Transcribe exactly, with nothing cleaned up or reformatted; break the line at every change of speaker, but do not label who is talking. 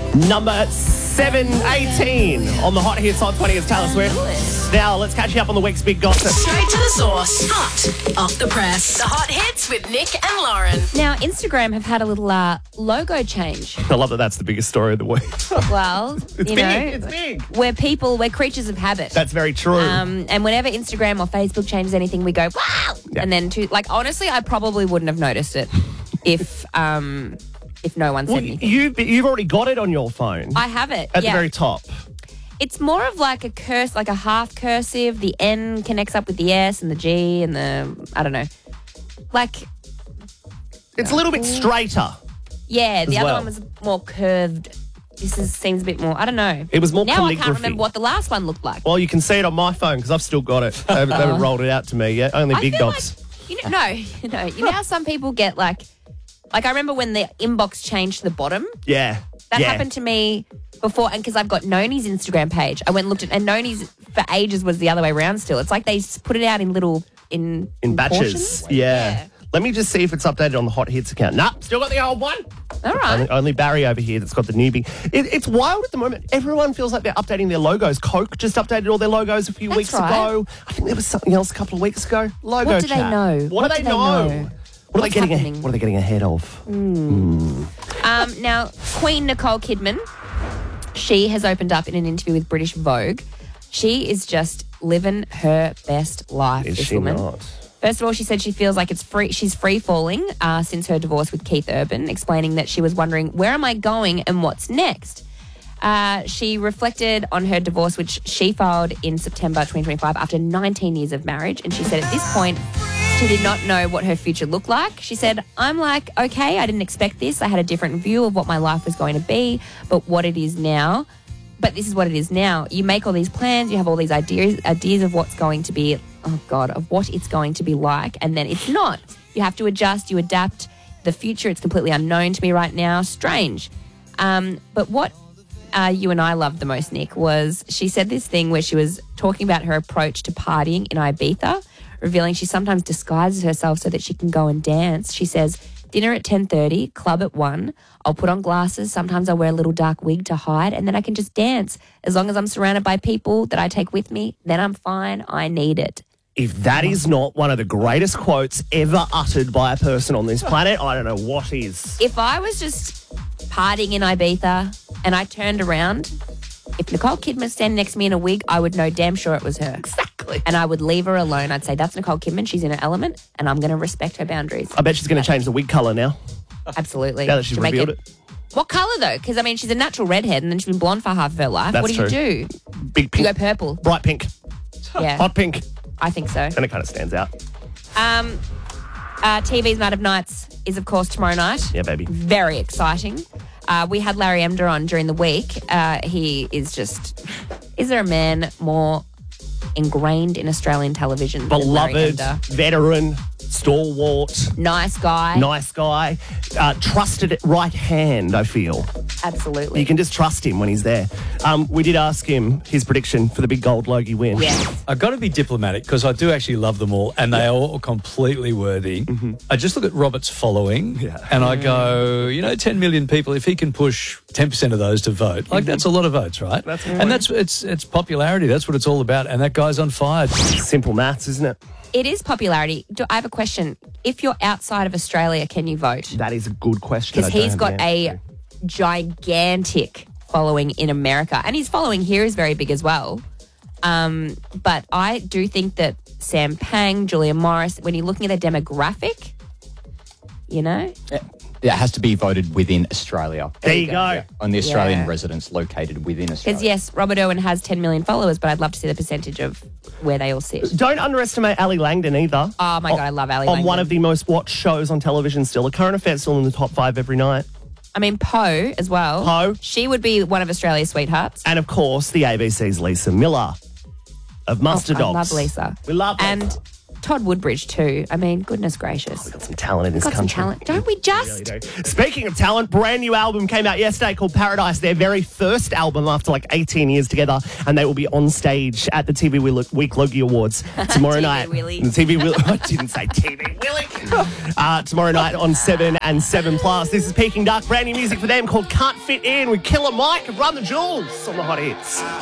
Number seven eighteen on the Hot Hits Hot twenty is Taylor Swift. Now, let's catch you up on the week's big gossip.
Straight to the source. Hot off the press. The Hot Hits with Nick and Lauren.
Now, Instagram have had a little uh, logo change.
I love that that's the biggest story of the week.
Well,
It's
you
big,
know,
it's big.
we're people, we're creatures of habit.
That's very true.
Um, and whenever Instagram or Facebook changes anything, we go, wow!
Yeah.
And then, to, like, honestly, I probably wouldn't have noticed it if um, if no one said
well,
anything.
you, you've already got it on your phone.
I have it.
At
yeah.
the very top.
It's more of like a curse, like a half cursive. The N connects up with the S and the G and the, I don't know. Like,
It's a little bit straighter.
yeah, the
As
other
well.
one was more curved. This is, seems a bit more, I don't know.
It was more
now
calligraphy.
I can't remember what the last one looked like.
Well, you can see it on my phone because I've still got it. They haven't, they haven't rolled it out to me yet. Only
I
big
feel
dogs.
Like, you know, no, you know, you know how some people get like, like I remember when the inbox changed to the bottom.
Yeah.
That
yeah.
happened to me before, and because I've got Noni's Instagram page, I went and looked at, and Noni's for ages was the other way around. Still, it's like they s- put it out in little in
In batches.
portions.
Yeah.
Yeah.
Let me just see if it's updated on the Hot Hits account. Nah, still got the old one.
All right.
Only, only Barry over here that's got the newbie. It, it's wild at the moment. Everyone feels like they're updating their logos. Coke just updated all their logos a few
That's
weeks
right.
ago. I think there was something else a couple of weeks ago. Logo
What do they
chat.
know?
What,
What
do they,
do they
know?
know?
What are they
What's
getting?
happening?
A, what are they getting ahead of?
Um, now, Queen Nicole Kidman, she has opened up in an interview with British Vogue. She is just living her best life.
Is
this
she
woman.
not?
First of all, she said she feels like it's free. She's free falling uh, since her divorce with Keith Urban, explaining that she was wondering, where am I going and what's next? Uh, she reflected on her divorce, which she filed in September twenty twenty-five after nineteen years of marriage. And she said at this point, she did not know what her future looked like. She said, I'm like, okay, I didn't expect this. I had a different view of what my life was going to be, but what it is now. But this is what it is now. You make all these plans, you have all these ideas, ideas of what's going to be, oh God, of what it's going to be like, and then it's not. You have to adjust, you adapt. The future, it's completely unknown to me right now. Strange. Um, but what uh, you and I loved the most, Nick, was she said this thing where she was talking about her approach to partying in Ibiza, revealing she sometimes disguises herself so that she can go and dance. She says, dinner at ten thirty, club at one. I'll put on glasses. Sometimes I'll wear a little dark wig to hide, and then I can just dance. As long as I'm surrounded by people that I take with me, then I'm fine. I need it.
If that is not one of the greatest quotes ever uttered by a person on this planet, I don't know what is.
If I was just partying in Ibiza and I turned around, if Nicole Kidman was standing next to me in a wig, I would know damn sure it was her.
Exactly.
And I would leave her alone. I'd say, that's Nicole Kidman. She's in her element, and I'm going to respect her boundaries.
I bet she's going to change the wig colour now.
Absolutely.
Now that she's
To make
revealed it.
What colour, though? Because, I mean, she's a natural redhead, and then she's been blonde for half of her life.
That's
what do
true.
you do?
Big
You
pink.
go purple.
Bright pink.
Yeah,
Hot pink.
I think so.
And it kind of stands out.
Um, uh, T V's Night of Nights is, of course, tomorrow night.
Yeah, baby.
Very exciting. Uh, we had Larry Emder on during the week. Uh, he is just... Is there a man more ingrained in Australian television than Larry
Beloved,
Emder?
veteran, stalwart,
Nice guy.
nice guy, uh, trusted right hand, I feel.
Absolutely.
You can just trust him when he's there. Um, we did ask him his prediction for the big gold Logie win.
Yes.
I've got to be diplomatic because I do actually love them all and they are all completely worthy. I just look at Robert's following
Yeah.
and I go, you know, ten million people, if he can push ten percent of those to vote, like that's a lot of votes, right?
That's a
and
point.
that's it's it's popularity. That's what it's all about. And that guy's on fire.
Simple maths, isn't it?
It is popularity. Do, I have a question. If you're outside of Australia, can you vote?
That is a good question.
Because
I don't
he's
have
got
the
a
answer
gigantic following in America. And his following here is very big as well. Um, but I do think that Sam Pang, Julia Morris, when you're looking at their demographic, you know,
Yeah, it has to be voted within Australia.
to. There you go.
Yeah, on the Australian
Yeah.
residents located within Australia.
because yes, Robert Owen has ten million followers, but I'd love to see the percentage of where they all sit.
Don't underestimate Ali Langdon either.
Oh my
On-
God, I love Ali
On
Langdon.
one of the most watched shows on television still. A Current Affair's still in the top five every night.
I mean, Poe as well.
Poe.
She would be one of Australia's sweethearts.
And of course, the A B C's Lisa Miller of Mustard
Oh, I
Dogs.
love Lisa.
We love Lisa.
And Todd Woodbridge too. I mean, goodness gracious.
We've got some talent in this
Got some
country.
talent. Don't we just?
Really do. Speaking of talent, brand new album came out yesterday called Paradise, their very first album after like eighteen years together, and they will be on stage at the T V Week Logie Awards tomorrow
T V
night.
Willy.
The T V Willy. I didn't say T V Willy. Uh, tomorrow night on seven and seven plus. This is Peking Duck, brand new music for them called Can't Fit In with Killer Mike and Run the Jewels on the Hot Hits.